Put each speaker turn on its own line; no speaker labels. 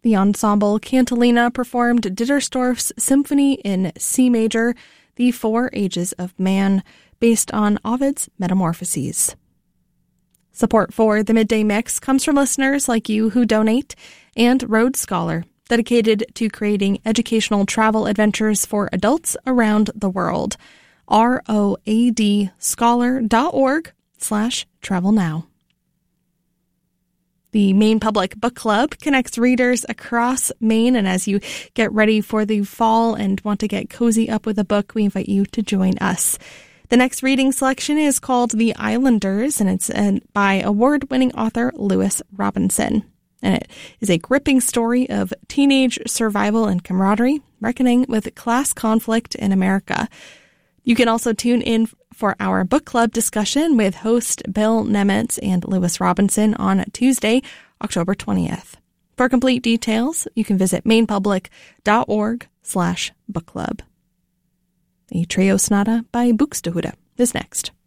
The ensemble Cantilena performed Dittersdorf's Symphony in C major, The Four Ages of Man, based on Ovid's Metamorphoses. Support for the Midday Mix comes from listeners like you who donate, and Road Scholar, dedicated to creating educational travel adventures for adults around the world. roadscholar.org/travelnow. The Maine Public Book Club connects readers across Maine, and as you get ready for the fall and want to get cozy up with a book, we invite you to join us. The next reading selection is called The Islanders, and it's by award-winning author Lewis Robinson. And it is a gripping story of teenage survival and camaraderie, reckoning with class conflict in America. You can also tune in for our book club discussion with host Bill Nemitz and Lewis Robinson on Tuesday, October 20th. For complete details, you can visit mainepublic.org/book club. A trio sonata by Buxtehude is next.